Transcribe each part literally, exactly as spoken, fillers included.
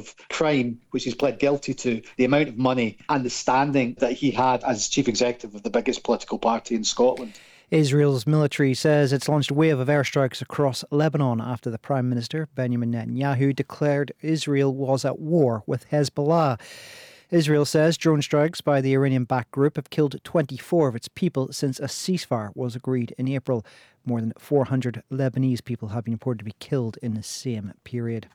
of crime, which he's pled guilty to, the amount of money and the standing that he had as chief executive of the biggest political party in Scotland. Israel's military says it's launched a wave of airstrikes across Lebanon after the Prime Minister, Benjamin Netanyahu, declared Israel was at war with Hezbollah. Israel says drone strikes by the Iranian-backed group have killed twenty-four of its people since a ceasefire was agreed in April. More than four hundred Lebanese people have been reported to be killed in the same period.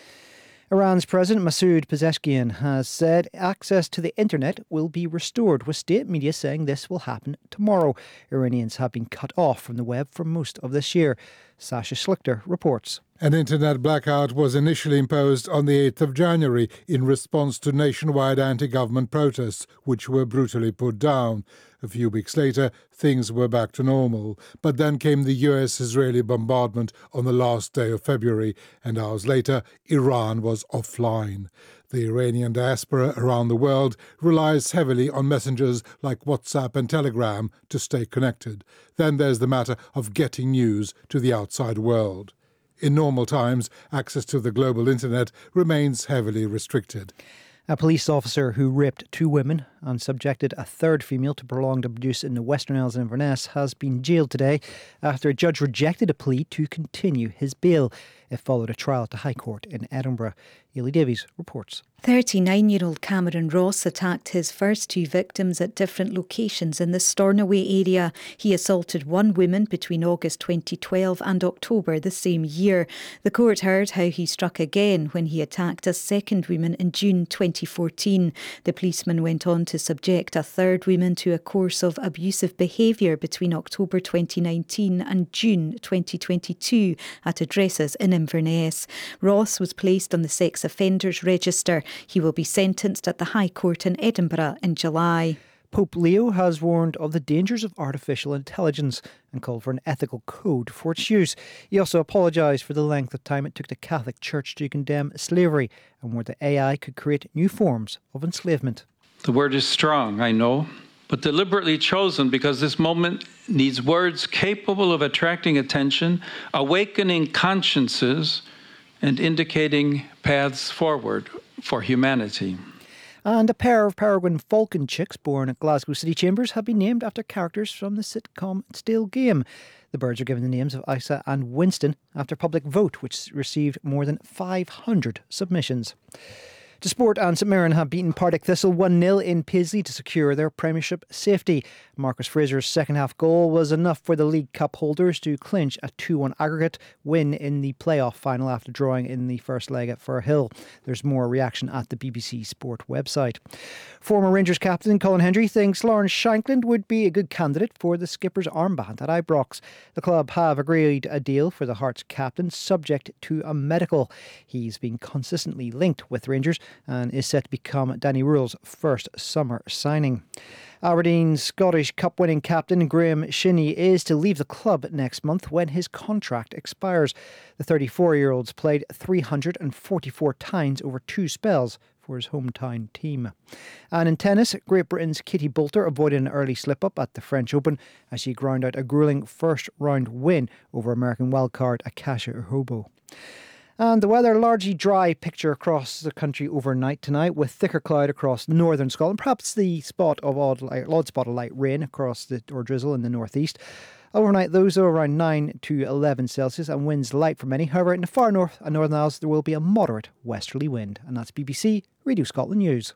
Iran's President Masoud Pezeshkian has said access to the internet will be restored, with state media saying this will happen tomorrow. Iranians have been cut off from the web for most of this year. Sasha Schlichter reports. An internet blackout was initially imposed on the eighth of January in response to nationwide anti-government protests, which were brutally put down. A few weeks later, things were back to normal. But then came the U S-Israeli bombardment on the last day of February, and hours later, Iran was offline. The Iranian diaspora around the world relies heavily on messengers like WhatsApp and Telegram to stay connected. Then there's the matter of getting news to the outside world. In normal times, access to the global internet remains heavily restricted. A police officer who raped two women and subjected a third female to prolonged abuse in the Western Isles of Inverness has been jailed today after a judge rejected a plea to continue his bail. It followed a trial at the High Court in Edinburgh. Ailey Davies reports. thirty-nine-year-old Cameron Ross attacked his first two victims at different locations in the Stornoway area. He assaulted one woman between August twenty twelve and October the same year. The court heard how he struck again when he attacked a second woman in June twenty fourteen. The policeman went on to subject a third woman to a course of abusive behaviour between October twenty nineteen and June twenty twenty-two at addresses in Inverness. Ross was placed on the sex offenders register. He will be sentenced at the High Court in Edinburgh in July. Pope Leo has warned of the dangers of artificial intelligence and called for an ethical code for its use. He also apologised for the length of time it took the Catholic Church to condemn slavery and warned that A I could create new forms of enslavement. The word is strong, I know, but deliberately chosen because this moment needs words capable of attracting attention, awakening consciences, and indicating paths forward for humanity. And a pair of peregrine falcon chicks born at Glasgow City Chambers have been named after characters from the sitcom Still Game. The birds are given the names of Isa and Winston after public vote, which received more than five hundred submissions. To sport, and St Mirren have beaten Partick Thistle one nil in Paisley to secure their premiership safety. Marcus Fraser's second-half goal was enough for the League Cup holders to clinch a two one aggregate win in the playoff final after drawing in the first leg at Firhill. There's more reaction at the B B C Sport website. Former Rangers captain Colin Hendry thinks Lawrence Shankland would be a good candidate for the skipper's armband at Ibrox. The club have agreed a deal for the Hearts captain subject to a medical. He's been consistently linked with Rangers and is set to become Danny Rule's first summer signing. Aberdeen's Scottish Cup winning captain Graham Shinney is to leave the club next month when his contract expires. The thirty-four-year-old's played three hundred forty-four times over two spells for his hometown team. And in tennis, Great Britain's Katie Boulter avoided an early slip-up at the French Open as she ground out a gruelling first-round win over American wildcard Akasha Urhobo. And the weather, largely dry picture across the country overnight tonight with thicker cloud across northern Scotland. Perhaps the spot of odd, light, odd spot of light rain across the or drizzle in the northeast. Overnight, those are around nine to eleven Celsius and winds light for many. However, in the far north and Northern Isles, there will be a moderate westerly wind. And that's B B C Radio Scotland News.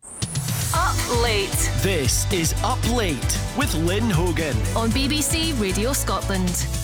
Up Late. This is Up Late with Lynn Hogan on B B C Radio Scotland.